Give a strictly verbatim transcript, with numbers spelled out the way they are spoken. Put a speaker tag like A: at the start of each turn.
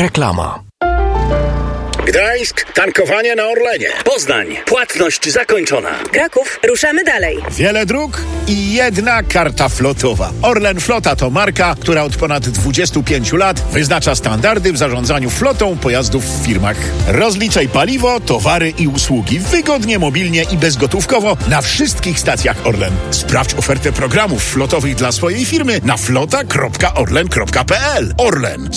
A: Reklama.
B: Gdańsk, tankowanie na Orlenie.
C: Poznań, płatność zakończona.
D: Kraków, ruszamy dalej.
B: Wiele dróg i jedna karta flotowa. Orlen Flota to marka, która od ponad dwudziestu pięciu lat wyznacza standardy w zarządzaniu flotą pojazdów w firmach. Rozliczaj paliwo, towary i usługi wygodnie, mobilnie i bezgotówkowo na wszystkich stacjach Orlen. Sprawdź ofertę programów flotowych dla swojej firmy na flota kropka orlen kropka p l. Orlen.